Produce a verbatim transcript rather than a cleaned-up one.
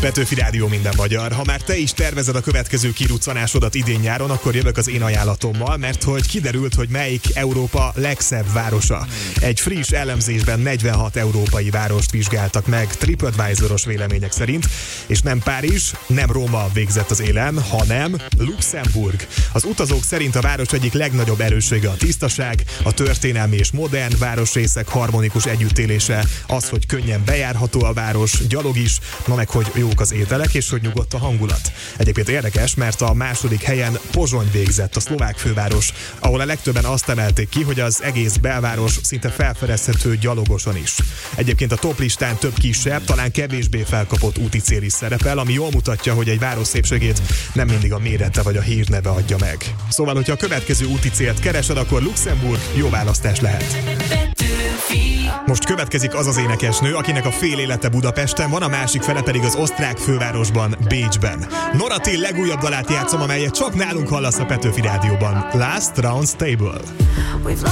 Petőfi Rádió, minden magyar. Ha már te is tervezed a következő kiruccanásodat idén-nyáron, akkor jövök az én ajánlatommal, mert hogy kiderült, hogy melyik Európa legszebb városa. Egy friss elemzésben negyvenhat európai várost vizsgáltak meg TripAdvisor-os vélemények szerint, és nem Párizs, nem Róma végzett az élen, hanem Luxemburg. Az utazók szerint a város egyik legnagyobb erőssége a tisztaság, a történelmi és modern városrészek harmonikus együttélése, az, hogy könnyen bejárható a város, gyalog is, na meg hogy jók az ételek, és hogy nyugodt a hangulat. Egyébként érdekes, mert a második helyen Pozsony végzett, a szlovák főváros, ahol a legtöbben azt emelték ki, hogy az egész belváros szinte felfedezhető gyalogosan is. Egyébként a top listán több kisebb, talán kevésbé felkapott úti cél is szerepel, ami jól mutatja, hogy egy város szépségét nem mindig a mérete vagy a hírneve adja meg. Szóval, hogyha a következő úti célt keresed, akkor Luxemburg jó választás lehet. Most következik az az énekesnő, akinek a fél élete Budapesten van, a másik fele pedig az osztrák fővárosban, Bécsben. Nora Till legújabb dalát játszom, amelyet csak nálunk hallasz a Petőfi Rádióban. Last Round Stable.